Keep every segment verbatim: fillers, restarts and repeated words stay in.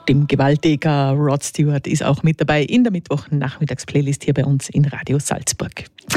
Dem Gewalttäter Rod Stewart ist auch mit dabei in der Mittwoch-Nachmittags-Playlist hier bei uns in Radio Salzburg.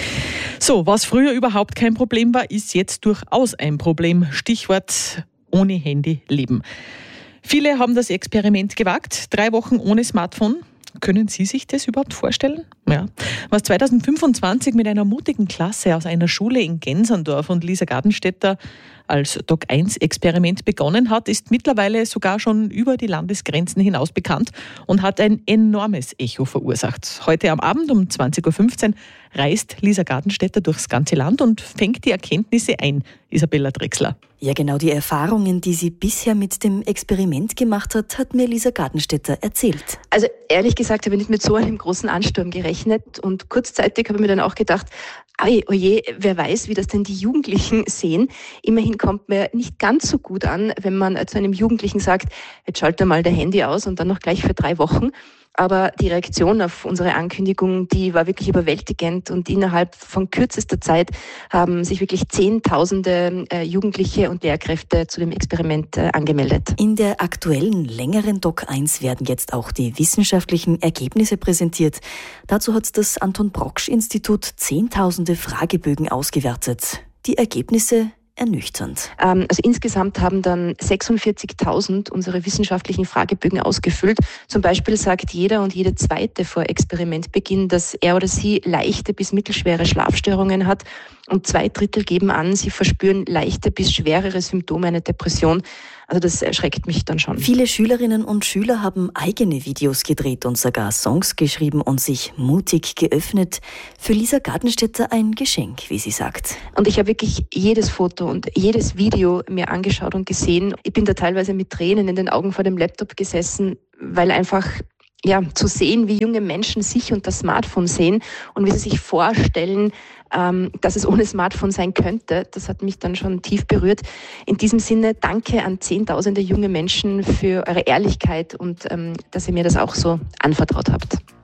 So, was früher überhaupt kein Problem war, ist jetzt durchaus ein Problem. Stichwort ohne Handy leben. Viele haben das Experiment gewagt. Drei Wochen ohne Smartphone. Können Sie sich das überhaupt vorstellen? Ja. Was zwanzig fünfundzwanzig mit einer mutigen Klasse aus einer Schule in Genserndorf und Lisa Gartenstetter als Doc eins Experiment begonnen hat, ist mittlerweile sogar schon über die Landesgrenzen hinaus bekannt und hat ein enormes Echo verursacht. Heute am Abend um zwanzig Uhr fünfzehn reist Lisa Gartenstetter durchs ganze Land und fängt die Erkenntnisse ein. Isabella Drechsler. Ja, genau die Erfahrungen, die sie bisher mit dem Experiment gemacht hat, hat mir Lisa Gartenstetter erzählt. Also ehrlich gesagt habe ich nicht mit so einem großen Ansturm gerechnet und kurzzeitig habe ich mir dann auch gedacht, oje, wer weiß, wie das denn die Jugendlichen sehen. Immerhin kommt mir nicht ganz so gut an, wenn man zu einem Jugendlichen sagt, jetzt schalte mal dein Handy aus und dann noch gleich für drei Wochen. Aber die Reaktion auf unsere Ankündigung, die war wirklich überwältigend und innerhalb von kürzester Zeit haben sich wirklich Zehntausende äh, Jugendliche und Lehrkräfte zu dem Experiment äh, angemeldet. In der aktuellen längeren Doc eins werden jetzt auch die wissenschaftlichen Ergebnisse präsentiert. Dazu hat das Anton-Brocksch-Institut Zehntausende Fragebögen ausgewertet. Die Ergebnisse ernüchternd. Ähm, also insgesamt haben dann sechsundvierzigtausend unsere wissenschaftlichen Fragebögen ausgefüllt. Zum Beispiel sagt jeder und jede Zweite vor Experimentbeginn, dass er oder sie leichte bis mittelschwere Schlafstörungen hat. Und zwei Drittel geben an, sie verspüren leichte bis schwerere Symptome einer Depression. Also das erschreckt mich dann schon. Viele Schülerinnen und Schüler haben eigene Videos gedreht und sogar Songs geschrieben und sich mutig geöffnet. Für Lisa Gartenstetter ein Geschenk, wie sie sagt. Und ich habe wirklich jedes Foto und jedes Video mir angeschaut und gesehen. Ich bin da teilweise mit Tränen in den Augen vor dem Laptop gesessen, weil einfach ja, zu sehen, wie junge Menschen sich und das Smartphone sehen und wie sie sich vorstellen, ähm, dass es ohne Smartphone sein könnte, das hat mich dann schon tief berührt. In diesem Sinne danke an zehntausende junge Menschen für eure Ehrlichkeit und ähm, dass ihr mir das auch so anvertraut habt.